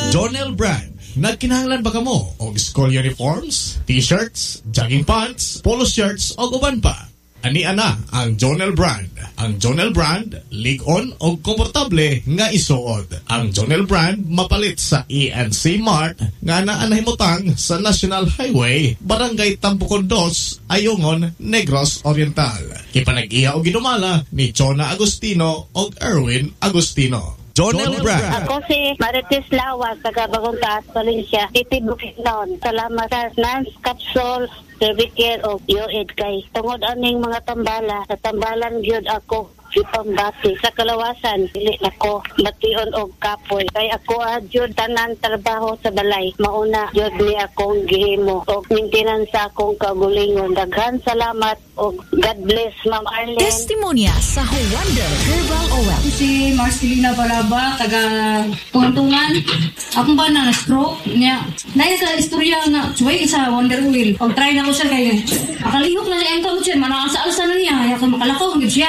Jonel Brand. Nagkinahanglan ba kamo og school uniforms, t-shirts, jogging pants, polo shirts o uban pa? Ani ana ang Jonel Brand. Ang Jonel Brand, lig-on o komportable nga isuod. Ang Jonel Brand mapalit sa ENC Mart nga naanahimutang sa National Highway, Barangay Tampukon 2, Ayungon, Negros Oriental. Kipanag-iya o ginumala ni Chona Agustino o Erwin Agustino. Jonel Brand. Ako si Marites Lawas, taga Bagong Taas, Valencia, City Bukidnon. Salamat sa Nance Capsule, Cervicare o UAID kay tungod aning mga tambala. Sa tambalan gyud ako ipambati sa kalawasan dili nako bation og kapoy kay ako adjud tanan trabaho sa balay mauna jud ni akong gihimo og maintenance sa akong kagulingon. Daghan salamat og God bless Ma'am Arlene. Testimonya sa Wonder Herbal Oil. Si Marcelina Balaba, taga Tuntungan. Akong ba na stroke niya. Dahil sa istorya nga, suway sa Wonder Oil. Pag try na ko siya kaya, makalihok na siya ang kamot siya, manakasa-alsa na niya, kaya makalakaw, siya.